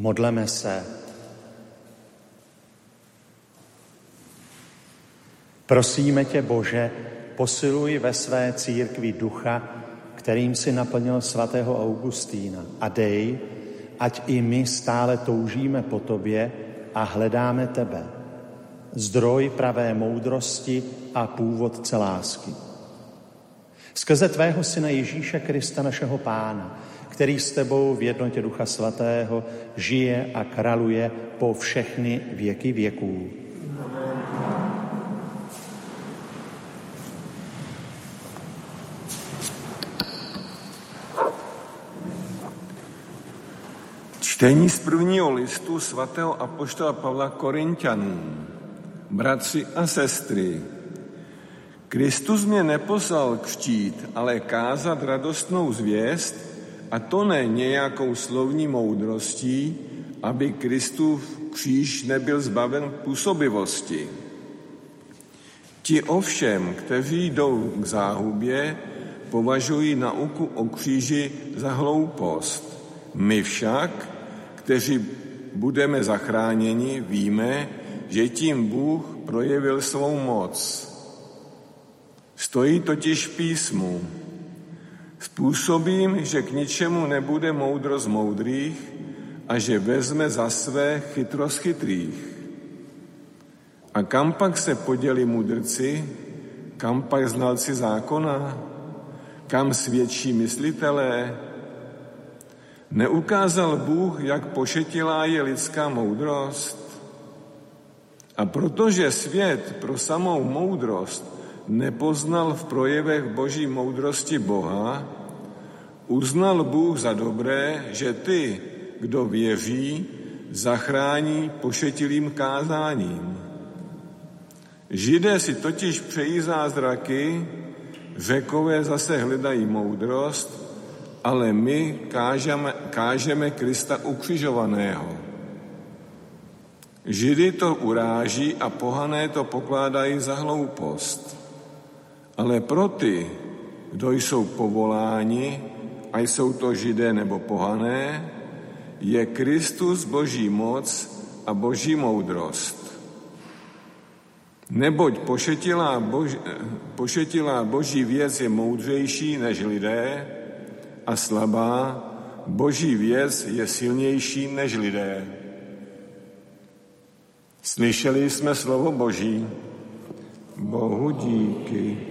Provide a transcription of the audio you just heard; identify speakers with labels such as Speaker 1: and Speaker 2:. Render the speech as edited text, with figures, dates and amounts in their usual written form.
Speaker 1: Modleme se. Prosíme tě, Bože, posiluj ve své církvi ducha, kterým si naplnil svatého Augustína, a dej, ať i my stále toužíme po tobě a hledáme tebe, zdroj pravé moudrosti a původce lásky. Skrze tvého syna Ježíše Krista, našeho Pána, který s tebou v jednotě Ducha Svatého žije a králuje po všechny věky věků.
Speaker 2: Čtení z prvního listu svatého apoštola Pavla Korinťanům. Bratři a sestry, Kristus mě neposlal křtít, ale kázat radostnou zvěst, a to ne nějakou slovní moudrostí, aby Kristův kříž nebyl zbaven působivosti. Ti ovšem, kteří jdou k záhubě, považují nauku o kříži za hloupost. My však, kteří budeme zachráněni, víme, že tím Bůh projevil svou moc. Stojí totiž v písmu: způsobím, že k ničemu nebude moudrost moudrých a že vezme za své chytrost chytrých. A kam pak se poděli mudrci, kam pak znalci zákona, kam svědčí myslitelé? Neukázal Bůh, jak pošetilá je lidská moudrost? A protože svět pro samou moudrost nepoznal v projevech boží moudrosti Boha, uznal Bůh za dobré, že ty, kdo věří, zachrání pošetilým kázáním. Židé si totiž přejí zázraky, Řekové zase hledají moudrost, ale my kážeme Krista ukřižovaného. Židy to uráží a pohané to pokládají za hloupost. Ale pro ty, kdo jsou povoláni, a jsou to Židé nebo pohané, je Kristus boží moc a boží moudrost. Neboť pošetilá boží věc je moudřejší než lidé a slabá boží věc je silnější než lidé. Slyšeli jsme slovo Boží. Bohu díky.